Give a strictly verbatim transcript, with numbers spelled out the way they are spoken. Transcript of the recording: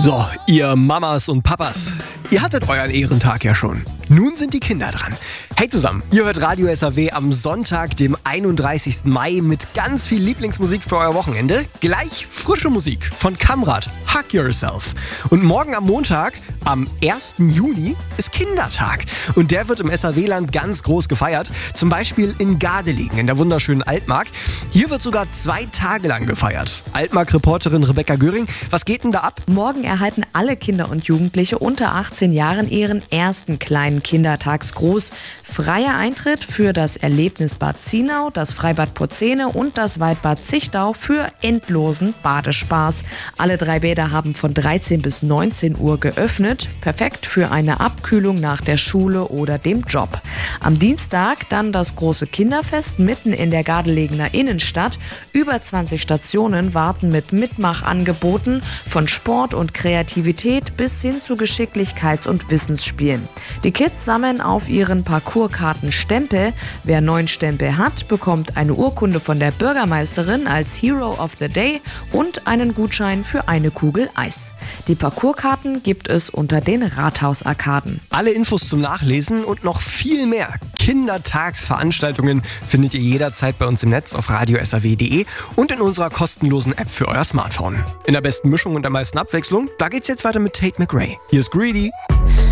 So, ihr Mamas und Papas, ihr hattet euren Ehrentag ja schon. Nun sind die Kinder dran. Hey zusammen, ihr hört Radio S A W am Sonntag, dem einunddreißigsten Mai mit ganz viel Lieblingsmusik für euer Wochenende. Gleich frische Musik von Kamrat, Hug Yourself. Und morgen am Montag, am ersten Juni, ist Kindertag. Und der wird im S A W-Land ganz groß gefeiert. Zum Beispiel in Gardelegen, in der wunderschönen Altmark. Hier wird sogar zwei Tage lang gefeiert. Altmark-Reporterin Rebecca Göring, was geht denn da ab? Morgen erhalten alle Kinder und Jugendliche unter achtzehn Jahren ihren ersten kleinen Kindertagsgruß. Freier Eintritt für das Erlebnisbad Zienau, das Freibad Porzene und das Waldbad Zichtau für endlosen Badespaß. Alle drei Bäder haben von dreizehn bis neunzehn Uhr geöffnet. Perfekt für eine Abkühlung nach der Schule oder dem Job. Am Dienstag dann das große Kinderfest mitten in der Gardelegener Innenstadt. Über zwanzig Stationen warten mit Mitmachangeboten von Sport und Kreativität bis hin zu Geschicklichkeits- und Wissensspielen. Die Kids sammeln auf ihren Parcourskarten Stempel. Wer neun Stempel hat, bekommt eine Urkunde von der Bürgermeisterin als Hero of the Day und einen Gutschein für eine Kugel Eis. Die Parcourskarten gibt es unter den Rathausarkaden. Alle Infos zum Nachlesen und noch viel mehr Kindertagsveranstaltungen findet ihr jederzeit bei uns im Netz auf radio s a w punkt d e und in unserer kostenlosen App für euer Smartphone. In der besten Mischung und der meisten Abwechslung, da geht's jetzt weiter mit Tate McRae. Hier ist Greedy.